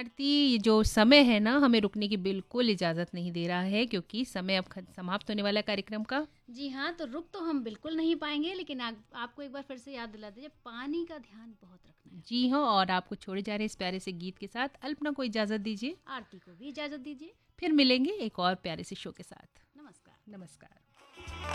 आरती, ये जो समय है ना हमें रुकने की बिल्कुल इजाज़त नहीं दे रहा है, क्योंकि समय अब समाप्त होने वाला है कार्यक्रम का। जी हाँ, तो रुक तो हम बिल्कुल नहीं पाएँगे, लेकिन आपको एक बार फिर से याद दिला दीजिए, पानी का ध्यान बहुत रखना है। जी हाँ, और आपको छोड़े जा रहे इस प्यारे से गीत के साथ अल्पना को इजाज़त दीजिए। आरती को भी इजाज़त दीजिए। फिर मिलेंगे एक और प्यारे से शो के साथ। नमस्कार। नमस्कार।